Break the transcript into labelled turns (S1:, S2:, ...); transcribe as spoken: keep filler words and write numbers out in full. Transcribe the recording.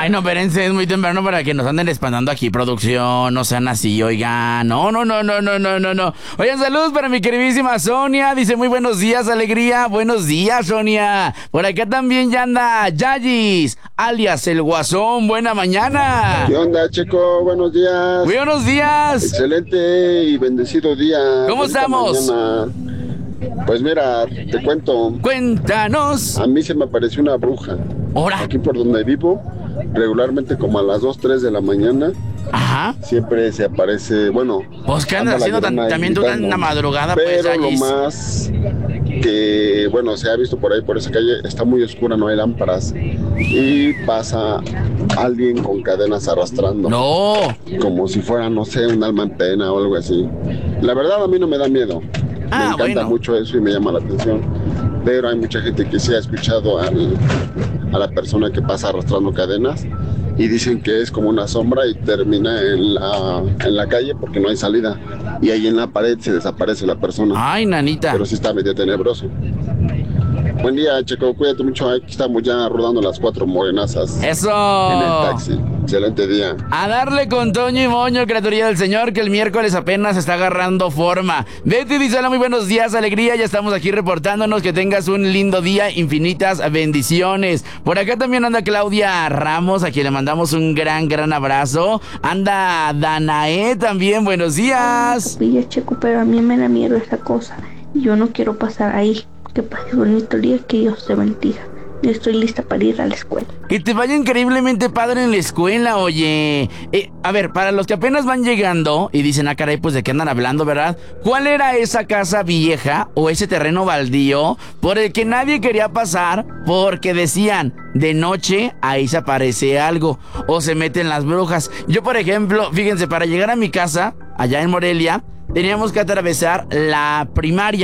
S1: Ay, no, espérense, es muy temprano para que nos anden espantando aquí, producción. No sean así, oigan. No, no, no, no, no, no, no, no. Oigan, saludos para mi queridísima Sonia. Dice muy buenos días, alegría. Buenos días, Sonia. Por acá también ya anda Yayis, alias el Guasón. Buena mañana.
S2: ¿Qué onda, Checo? Buenos días.
S1: Buenos días.
S2: Excelente y bendecido día.
S1: ¿Cómo
S2: Bonita
S1: estamos?
S2: mañana. Pues mira, te cuento.
S1: Cuéntanos.
S2: A mí se me apareció una bruja.
S1: Ahora.
S2: Aquí por donde vivo, regularmente como a las dos, tres de la mañana,
S1: Ajá.
S2: siempre se aparece, bueno.
S1: Pues, ¿qué andas
S2: anda la
S1: haciendo tan-
S2: llorona ahí
S1: también tú tan en la
S2: gritando.
S1: madrugada, pues,
S2: Pero lo
S1: Yayis?
S2: más que, bueno, se ha visto por ahí, por esa calle, está muy oscura, no hay lámparas. Y pasa alguien con cadenas arrastrando.
S1: No.
S2: Como si fuera, no sé, un alma en pena o algo así. La verdad a mí no me da miedo.
S1: Ah,
S2: me encanta
S1: bueno.
S2: mucho eso y me llama la atención. Pero hay mucha gente que sí ha escuchado al- a la persona que pasa arrastrando cadenas y dicen que es como una sombra y termina en la, en la calle porque no hay salida. Y ahí en la pared se desaparece la persona.
S1: Ay, nanita.
S2: Pero sí está medio tenebroso. Buen día, Checo, cuídate mucho. Aquí estamos ya rodando las cuatro morenazas
S1: Eso.
S2: en el taxi. Excelente día.
S1: A darle con Toño y Moño, criaturilla del Señor, que el miércoles apenas está agarrando forma. Betty dice, hola, muy buenos días, alegría, ya estamos aquí reportándonos, que tengas un lindo día, infinitas bendiciones. Por acá también anda Claudia Ramos, a quien le mandamos un gran, gran abrazo. Anda Danae también, buenos días.
S3: Pilla, Checo, pero a mí me da miedo esa cosa. Yo no quiero pasar ahí. Que pase bonito día, que Dios te bendiga. Yo estoy lista para ir a la escuela.
S1: Que te vaya increíblemente padre en la escuela, oye. Eh, a ver, para los que apenas van llegando y dicen, ah, caray, pues de qué andan hablando, ¿verdad? ¿Cuál era esa casa vieja o ese terreno baldío por el que nadie quería pasar porque decían, de noche ahí se aparece algo o se meten las brujas? Yo, por ejemplo, fíjense, para llegar a mi casa, allá en Morelia, teníamos que atravesar la primaria.